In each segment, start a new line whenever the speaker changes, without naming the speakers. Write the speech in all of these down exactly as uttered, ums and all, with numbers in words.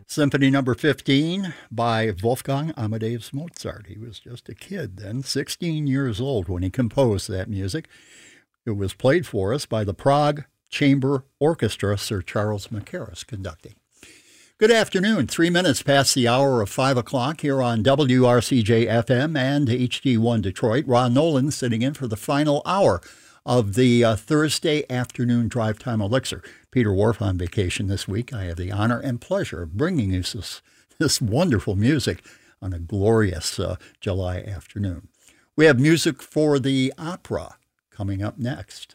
Symphony number fifteen by Wolfgang Amadeus Mozart. He was just a kid then, sixteen years old when he composed that music. It was played for us by the Prague Chamber Orchestra, Sir Charles Mackerras conducting. Good afternoon. Three minutes past the hour of five o'clock here on W R C J F M and H D one Detroit. Ron Nolan sitting in for the final hour of the uh, Thursday afternoon drive time elixir. Peter Wharf on vacation this week. I have the honor and pleasure of bringing you this, this wonderful music on a glorious uh, July afternoon. We have music for the opera coming up next.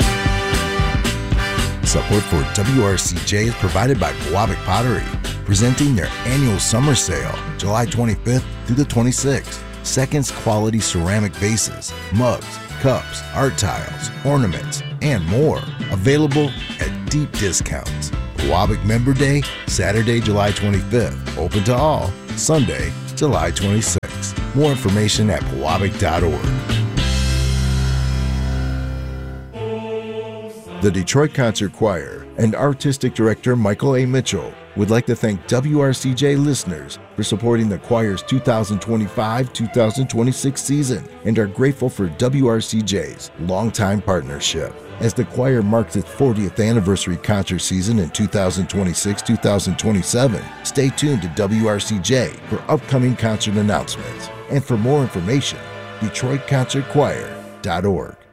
Support for W R C J is provided by Pewabic Pottery, presenting their annual summer sale, July twenty-fifth through the twenty-sixth. Seconds quality ceramic vases, mugs, cups, art tiles, ornaments, and more. Available at deep discounts. Pewabic Member Day, Saturday, July twenty-fifth. Open to all. Sunday, July twenty-sixth. More information at pewabic dot org. The Detroit Concert Choir and Artistic Director Michael A. Mitchell would like to thank W R C J listeners for supporting the choir's two thousand twenty-five two thousand twenty-six season and are grateful for W R C J's longtime partnership. As the choir marks its fortieth anniversary concert season in two thousand twenty-six two thousand twenty-seven, stay tuned to W R C J for upcoming concert announcements. And for more information, detroit concert choir dot org.